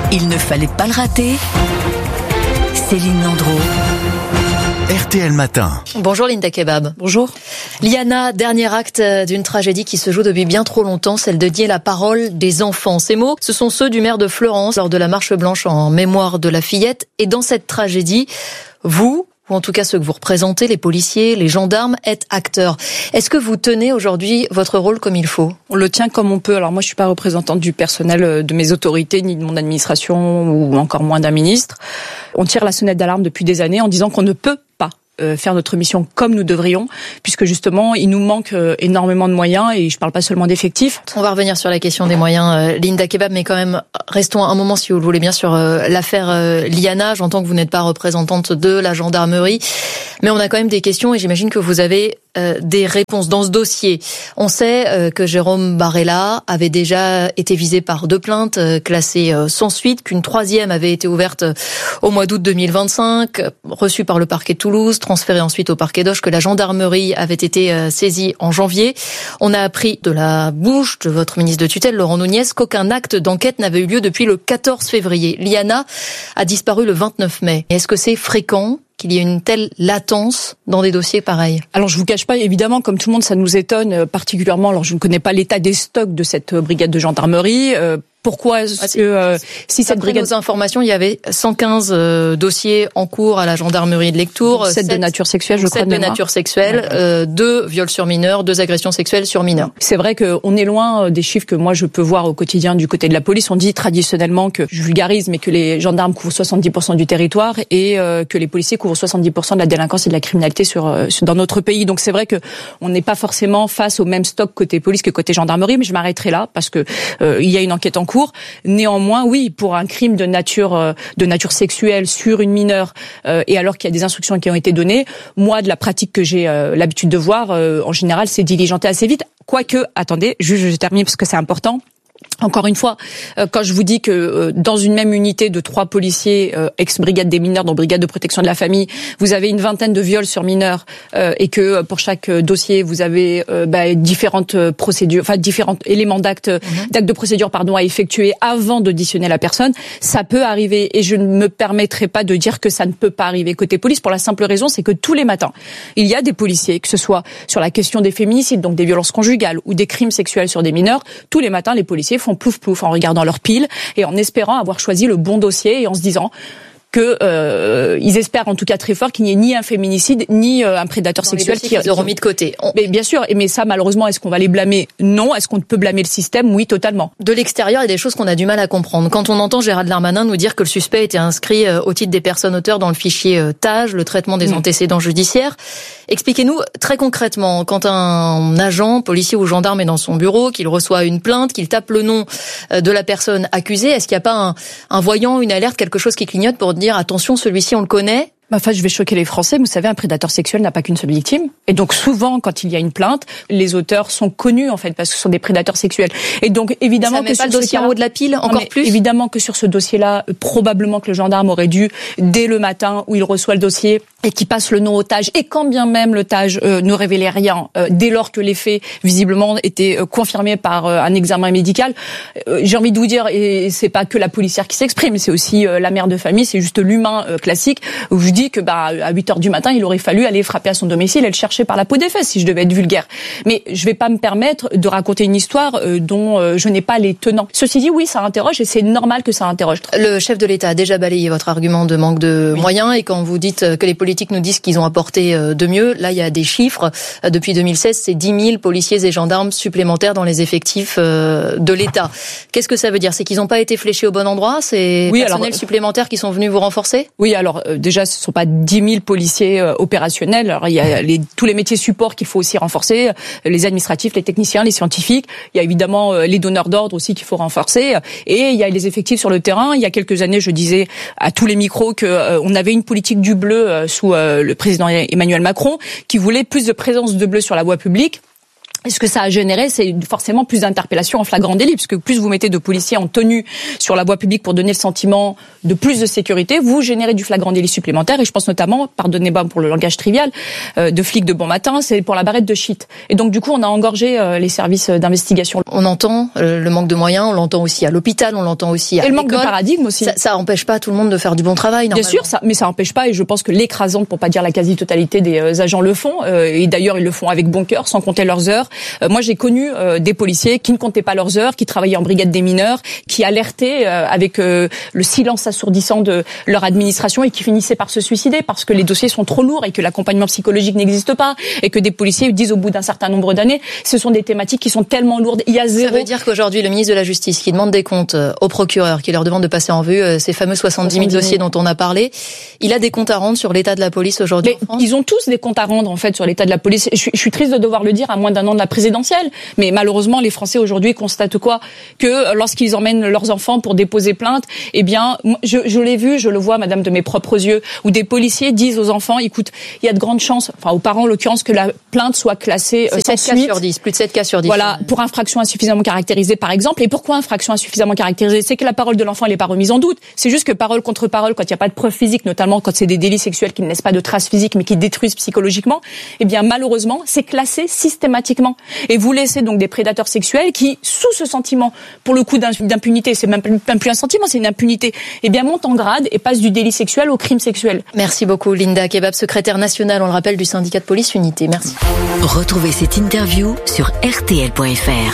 Il ne fallait pas le rater. Céline Landreau. RTL Matin. Bonjour Linda Kebab. Bonjour. Liana, dernier acte d'une tragédie qui se joue depuis bien trop longtemps, celle de nier la parole des enfants. Ces mots, ce sont ceux du maire de Fleurance lors de la marche blanche en mémoire de la fillette. Et dans cette tragédie, vous, ou en tout cas ceux que vous représentez, les policiers, les gendarmes, êtes acteurs. Est-ce que vous tenez aujourd'hui votre rôle comme il faut ? On le tient comme on peut. Alors moi, je suis pas représentante du personnel de mes autorités, ni de mon administration, ou encore moins d'un ministre. On tire la sonnette d'alarme depuis des années en disant qu'on ne peut pas faire notre mission comme nous devrions, puisque justement, il nous manque énormément de moyens, et je parle pas seulement d'effectifs. On va revenir sur la question des moyens, Linda Kebab, mais quand même, restons un moment, si vous le voulez bien, sur l'affaire Liana. J'entends que vous n'êtes pas représentante de la gendarmerie, mais on a quand même des questions, et j'imagine que vous avez des réponses dans ce dossier. On sait que Jérôme Barella avait déjà été visé par 2 plaintes classées sans suite, qu'une 3e avait été ouverte au mois d'août 2025, reçue par le parquet de Toulouse, transférée ensuite au parquet d'Auch, que la gendarmerie avait été saisie en janvier. On a appris de la bouche de votre ministre de tutelle, Laurent Nunez, qu'aucun acte d'enquête n'avait eu lieu depuis le 14 février. Liana a disparu le 29 mai. Est-ce que c'est fréquent qu'il y ait une telle latence dans des dossiers pareils? Alors je vous cache pas, évidemment, comme tout le monde, ça nous étonne particulièrement. Alors je ne connais pas l'état des stocks de cette brigade de gendarmerie. Pourquoi est-ce que si cette brigade... Nos informations, il y avait 115 dossiers en cours à la gendarmerie de Lectoure. 7 de nature sexuelle, je crois. 7 de nature sexuelle, 2 viols sur mineurs, 2 agressions sexuelles sur mineurs. C'est vrai qu'on est loin des chiffres que moi je peux voir au quotidien du côté de la police. On dit traditionnellement que, je vulgarise, mais que les gendarmes couvrent 70% du territoire et que les policiers couvrent 70% de la délinquance et de la criminalité dans notre pays. Donc c'est vrai que on n'est pas forcément face au même stock côté police que côté gendarmerie, mais je m'arrêterai là parce que il y a une enquête en cours. Néanmoins, oui, pour un crime de nature sexuelle sur une mineure, et alors qu'il y a des instructions qui ont été données, moi, de la pratique que j'ai l'habitude de voir, en général, c'est diligenté assez vite. Quoique, attendez, je termine parce que c'est important. Encore une fois, quand je vous dis que dans une même unité de 3 policiers, ex-brigade des mineurs, donc brigade de protection de la famille, vous avez une vingtaine de viols sur mineurs et que pour chaque dossier, vous avez différentes procédures, enfin différents éléments d'actes de procédure à effectuer avant d'auditionner la personne, ça peut arriver. Et je ne me permettrai pas de dire que ça ne peut pas arriver côté police pour la simple raison, c'est que tous les matins, il y a des policiers, que ce soit sur la question des féminicides, donc des violences conjugales ou des crimes sexuels sur des mineurs, tous les matins, les policiers font plouf plouf en regardant leur pile et en espérant avoir choisi le bon dossier et en se disant que ils espèrent en tout cas très fort qu'il n'y ait ni un féminicide ni un prédateur sexuel qui auront mis de côté. Mais bien sûr, mais ça malheureusement, est-ce qu'on va les blâmer ? Non. Est-ce qu'on peut blâmer le système ? Oui, totalement. De l'extérieur, il y a des choses qu'on a du mal à comprendre. Quand on entend Gérald Darmanin nous dire que le suspect était inscrit au titre des personnes auteurs dans le fichier TAJ, le traitement des antécédents judiciaires, expliquez-nous très concrètement, quand un agent, policier ou gendarme est dans son bureau, qu'il reçoit une plainte, qu'il tape le nom de la personne accusée, est-ce qu'il n'y a pas un voyant, une alerte, quelque chose qui clignote pour dire attention, celui-ci on le connaît? Enfin, je vais choquer les Français. Vous savez, un prédateur sexuel n'a pas qu'une seule victime. Et donc, souvent, quand il y a une plainte, les auteurs sont connus, en fait, parce que ce sont des prédateurs sexuels. Et donc, évidemment ça met pas le dossier en haut de la pile, encore plus? Évidemment que sur ce dossier-là, probablement que le gendarme aurait dû, dès le matin où il reçoit le dossier, et qui passe le nom au TAJ, et quand bien même le TAJ ne révélait rien, dès lors que les faits, visiblement, étaient confirmés par un examen médical, j'ai envie de vous dire, et c'est pas que la policière qui s'exprime, c'est aussi la mère de famille, c'est juste l'humain classique, où je dis que à 8h du matin, il aurait fallu aller frapper à son domicile et le chercher par la peau des fesses, si je devais être vulgaire. Mais je vais pas me permettre de raconter une histoire dont je n'ai pas les tenants. Ceci dit, oui, ça interroge et c'est normal que ça interroge. Le chef de l'État a déjà balayé votre argument de manque de moyens, et quand vous dites que les politiques nous disent qu'ils ont apporté de mieux, là, il y a des chiffres. Depuis 2016, c'est 10 000 policiers et gendarmes supplémentaires dans les effectifs de l'État. Qu'est-ce que ça veut dire ? C'est qu'ils n'ont pas été fléchés au bon endroit ? C'est personnels supplémentaires qui sont venus vous renforcer ? Oui, alors déjà, ce ne sont pas 10 000 policiers opérationnels. Alors, il y a tous les métiers support qu'il faut aussi renforcer, les administratifs, les techniciens, les scientifiques. Il y a évidemment les donneurs d'ordre aussi qu'il faut renforcer. Et il y a les effectifs sur le terrain. Il y a quelques années, je disais à tous les micros qu'on avait une politique du bleu sous le président Emmanuel Macron qui voulait plus de présence de bleu sur la voie publique. Et ce que ça a généré, c'est forcément plus d'interpellations en flagrant délit, puisque plus vous mettez de policiers en tenue sur la voie publique pour donner le sentiment de plus de sécurité, vous générez du flagrant délit supplémentaire. Et je pense notamment, pardonnez-moi pour le langage trivial, de flics de bon matin, c'est pour la barrette de shit. Et donc du coup, on a engorgé les services d'investigation. On entend le manque de moyens, on l'entend aussi à l'hôpital, on l'entend aussi à l'école. Et le manque de paradigme aussi. Ça empêche pas tout le monde de faire du bon travail, normalement. Bien sûr, mais ça empêche pas, et je pense que l'écrasante, pour pas dire la quasi-totalité des agents le font, et d'ailleurs ils le font avec bon cœur, sans compter leurs heures. Moi j'ai connu des policiers qui ne comptaient pas leurs heures, qui travaillaient en brigade des mineurs, qui alertaient avec le silence assourdissant de leur administration et qui finissaient par se suicider parce que les dossiers sont trop lourds et que l'accompagnement psychologique n'existe pas et que des policiers disent au bout d'un certain nombre d'années, ce sont des thématiques qui sont tellement lourdes. Il y a zéro. Ça veut dire qu'aujourd'hui, le ministre de la Justice qui demande des comptes aux procureurs, qui leur demande de passer en vue ces fameux 70 000 dossiers dont on a parlé, il a des comptes à rendre sur l'état de la police aujourd'hui en France ? Ils ont tous des comptes à rendre en fait sur l'état de la police. Je suis triste de devoir le dire à moins d'un an de la présidentielle. Mais malheureusement, les Français aujourd'hui constatent quoi ? Que lorsqu'ils emmènent leurs enfants pour déposer plainte, eh bien, je l'ai vu, je le vois, madame, de mes propres yeux, où des policiers disent aux enfants, écoute, il y a de grandes chances, enfin aux parents en l'occurrence, que la plainte soit classée sans suite. 7 cas sur 10, plus de 7 cas sur 10. Voilà, pour infraction insuffisamment caractérisée par exemple. Et pourquoi infraction insuffisamment caractérisée ? C'est que la parole de l'enfant elle n'est pas remise en doute. C'est juste que parole contre parole, quand il n'y a pas de preuve physique, notamment quand c'est des délits sexuels qui ne laissent pas de traces physiques mais qui détruisent psychologiquement, eh bien malheureusement, c'est classé systématiquement. Et vous laissez donc des prédateurs sexuels qui, sous ce sentiment, pour le coup d'impunité, c'est même plus un sentiment, c'est une impunité, eh bien montent en grade et passent du délit sexuel au crime sexuel. Merci beaucoup Linda Kebab, secrétaire nationale, on le rappelle, du syndicat de police Unité. Merci. Retrouvez cette interview sur rtl.fr.